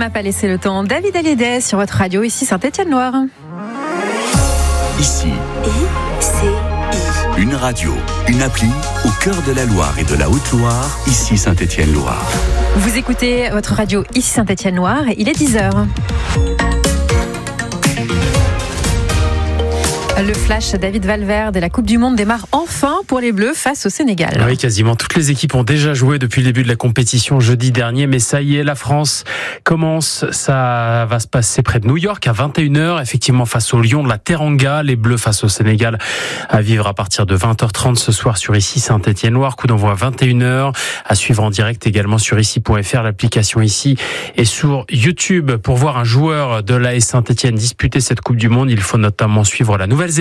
n'a pas laissé le temps. David Hallyday sur votre radio, ici Saint-Étienne-Loire. Ici, une radio, une appli au cœur de la Loire et de la Haute-Loire, ici Saint-Étienne-Loire. Vous écoutez votre radio, ici Saint-Étienne-Loire, il est 10h. Le flash David Valverde et la Coupe du Monde démarre enfin pour les Bleus face au Sénégal. Oui, quasiment toutes les équipes ont déjà joué depuis le début de la compétition jeudi dernier, mais ça y est, la France commence. Ça va se passer près de New York à 21h, effectivement face au Lion de la Teranga. Les Bleus face au Sénégal à vivre à partir de 20h30 ce soir sur ici Saint-Étienne-Loire. Coup d'envoi à 21h, à suivre en direct également sur ici.fr, l'application ici, et sur YouTube. Pour voir un joueur de l'AS Saint-Étienne disputer cette Coupe du Monde, il faut notamment suivre la Nouvelle-Zélande.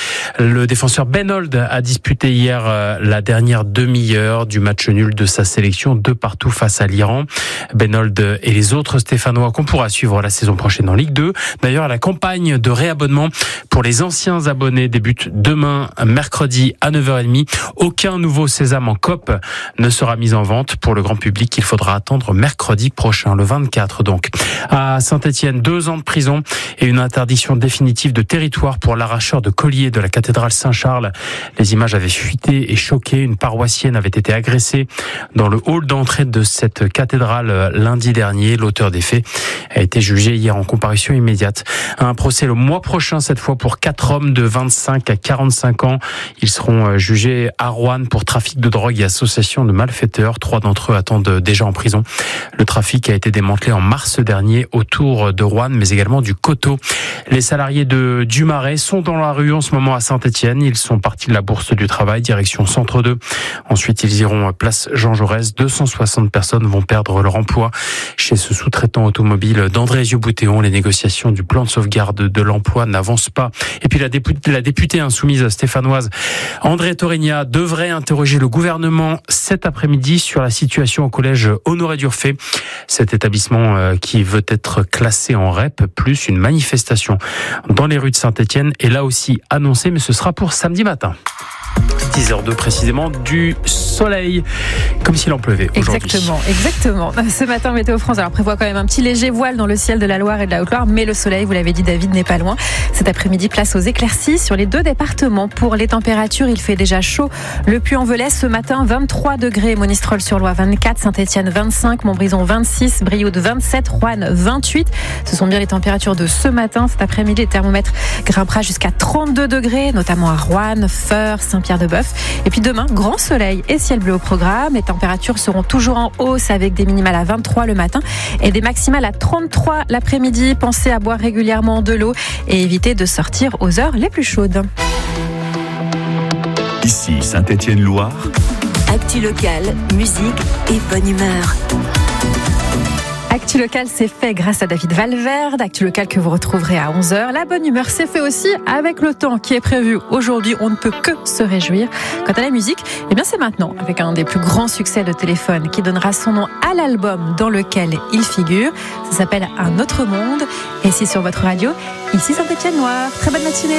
Le défenseur Ben Holt a disputé hier la dernière demi-heure du match nul de sa sélection 2-2 face à l'Iran. Ben Holt et les autres Stéphanois qu'on pourra suivre la saison prochaine en Ligue 2. D'ailleurs, la campagne de réabonnement pour les anciens abonnés débute demain, mercredi à 9h30. Aucun nouveau sésame en COP ne sera mis en vente pour le grand public. Il faudra attendre mercredi prochain, le 24 donc. À Saint-Étienne, 2 ans de prison et une interdiction définitive de territoire pour l'arracheur de collier de la cathédrale Saint-Charles. Les images avaient fuité et choqué. Une paroissienne avait été agressée dans le hall d'entrée de cette cathédrale lundi dernier. L'auteur des faits a été jugé hier en comparution immédiate. Un procès le mois prochain, cette fois pour 4 hommes de 25 à 45 ans. Ils seront jugés à Roanne pour trafic de drogue et association de malfaiteurs. 3 d'entre eux attendent déjà en prison. Le trafic a été démantelé en mars dernier autour de Roanne, mais également du Coteau. Les salariés de Dumaret sont dans la rue en ce moment à Saint-Étienne. Ils sont partis de la Bourse du Travail, direction Centre 2. Ensuite, ils iront place Jean Jaurès. 260 personnes vont perdre leur emploi chez ce sous-traitant automobile d'Andrézieux-Boutéon. Les négociations du plan de sauvegarde de l'emploi n'avancent pas. Et puis la députée insoumise stéphanoise André Torigna devrait interroger le gouvernement cet après-midi sur la situation au collège Honoré d'Urfé. Cet établissement qui veut être classé en REP, plus une manifestation dans les rues de Saint-Étienne est là aussi annoncé, mais ce sera pour samedi matin. 10h02 précisément, du soleil, comme s'il en pleuvait aujourd'hui. Exactement. Ce matin, Météo France prévoit quand même un petit léger voile dans le ciel de la Loire et de la Haute-Loire, mais le soleil, vous l'avez dit David, n'est pas loin. Cet après-midi, place aux éclaircies sur les 2 départements. Pour les températures, il fait déjà chaud. Le Puy-en-Velay, ce matin, 23 degrés, Monistrol-sur-Loire 24, Saint-Étienne 25, Montbrison 26, Brioude 27, Roanne 28. Ce sont bien les températures de ce matin. Cet après-midi, les thermomètres grimpera jusqu'à 32 degrés, notamment à Roanne, Feurs, Saint-Pierre-de-Bœuf. Et puis demain, grand soleil et ciel bleu au programme. Les températures seront toujours en hausse avec des minimales à 23 le matin et des maximales à 33 l'après-midi. Pensez à boire régulièrement de l'eau et évitez de sortir aux heures les plus chaudes. Ici Saint-Étienne-Loire. Actu locale, musique et bonne humeur. Actu local, c'est fait grâce à David Valverde. Actu local que vous retrouverez à 11h. La bonne humeur, c'est fait aussi avec le temps qui est prévu aujourd'hui. On ne peut que se réjouir. Quant à la musique, eh bien c'est maintenant avec un des plus grands succès de Téléphone qui donnera son nom à l'album dans lequel il figure. Ça s'appelle Un autre monde. Et c'est sur votre radio, ici Saint-Étienne-Loire. Très bonne matinée.